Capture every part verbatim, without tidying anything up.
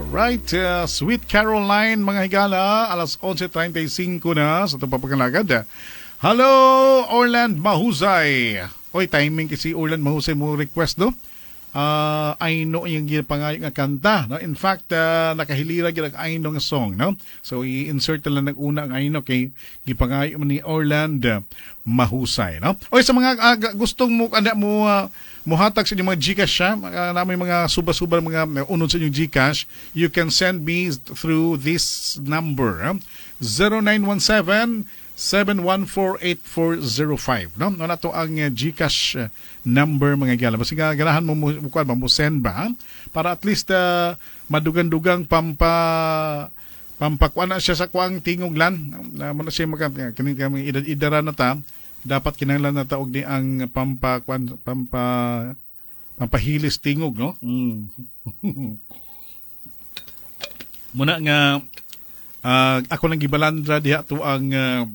Right, uh, Sweet Caroline, mga higala, alas eleven thirty-five na sa itong papagalagad. Hello, Orland Mahusay. Oy, timing kasi Orland Mahusay mo request, no? Uh, I know yung gipangayo nga kanta, no? In fact, uh, nakahilira gyud ang I know nga song, no? So i-insert lang ng una ang I know kay gipangayo man ni Orland uh, Mahusay, no? Oy, sa mga uh, gustong mo ana mo uh, muhatag sa inyong mga GCash siya, uh, na may mga suba-suba mga uh, unod sa inyong GCash, you can send me through this number, huh? zero nine one seven, seven one four, eight four zero five. No? Ano na ito ang uh, GCash uh, number, mga gala. Basta ganahan mo mo, mo, mo send ba? Ha? Para at least uh, madugang-dugang pampa pampakuan na siya sa kuang tingoglan. Na uh, siya maka kini kami idara na ta. Dapat kinahanglan na taog ni ang pampa pampa pampahilis tingog, no? Mm. Muna nga uh, ako lang gibalandra diha to ang uh,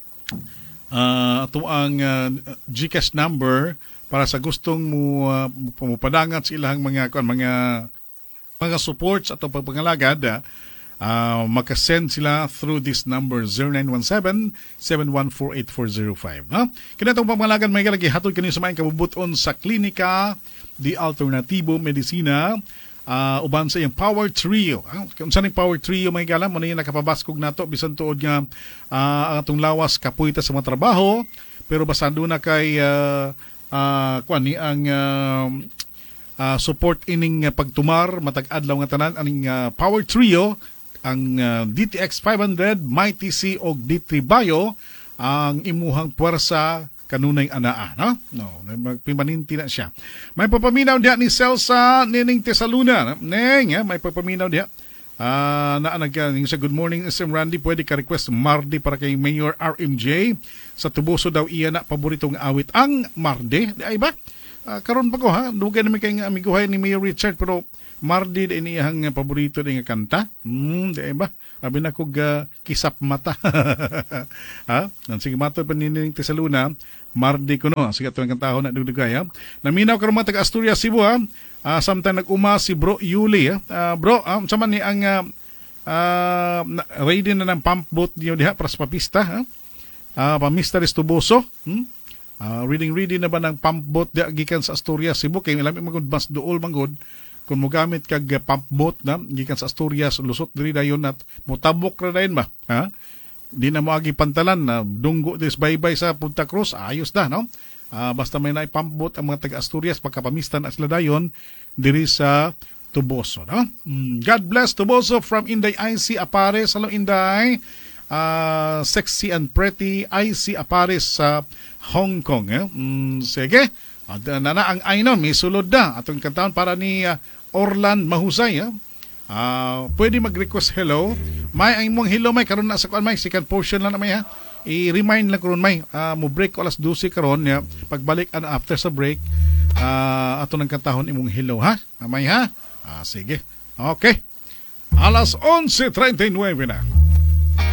uh, to ang uh, GCash number para sa gustong mo uh, pumupadangat sa ilang mga kuan mga mga supports ato pagpangalagad. Uh, Uh, makasend sila through this number zero nine one seven, seven one four, eight four zero five. No? Kinatong pamalagan may kalagi hatod kanyo sa mga kabubuton sa klinika di Alternativo Medicina uh, uban sa iyang Power Trio. Uh, kung saan yung Power Trio may galam, ano yung nakapabaskog nato bisan tuod nga uh, ang atong lawas kapuita sa mga trabaho pero basando na kay uh, uh, kuan ni ang uh, uh, support ining uh, pagtumar matag adlaw nga tanan aning uh, Power Trio ang uh, D T X five hundred, Mighty C o D three Bio ang imuhang puwersa kanunay anaa, no? No, magpimaninti na siya. May papaminaw diha ni Celsa Nining Tesaluna, neng, eh, may papaminaw diha. Ah, uh, na nag sa Good Morning S M Randy, pwede ka request Mardi para kay Mayor R M J. Sa Tubuso daw iya na paboritong awit ang Mardi, di ay ba? Uh, karon pa ko ha, dugay naman kay amiguhay ni Mayor Richard pero Mardi din iyang paborito din nga kanta. Hmm, di ba? Abi na kog uh, kisap mata. Ha? Nang sige mato pa nining Tesaluna, Mardi ko no. Sige atong kantaho na dugdugay ha. Naminaw karon mga taga Asturias Cebu ha. Uh, samtang nag-uma si Bro Yuli ha. Uh, bro, um, sama ni ang uh, uh, ready na ng pump boat niyo diha para sa papista ha. Uh, pa Mister Estuboso. Hmm? Uh, reading reading na ba ng pump boat diha gikan sa Asturias Cebu kay lami magud mas duol manggod kung mo gamit kag pump boat na gikan sa Asturias lusot diri dayon at motabok ra dayon ba ha di na mo agi pantalan na dunggo des baybay sa Punta Cruz ayos na no uh, basta may na pump boat ang mga taga Asturias pagkapamistan na sila dayon diri sa Tuboso no. mm, God bless Tuboso from Inday I C Apares. Hello Inday, uh, sexy and pretty I C Apares sa Hong Kong eh? mm, sige. Uh, na na ang ainon, may sulod na atong kantaon para ni uh, Orland Mahusay. Uh. Uh, pwede mag-request hello. May ang mong hello may karon na sa kuan may second portion lang na may ha. I-remind lang karon may uh, mo break alas twelve karon ya. Pagbalik ano after sa break uh, ato nang kantahon imong hello ha. Amay ha. Ah, sige. Okay. alas eleven thirty-nine na.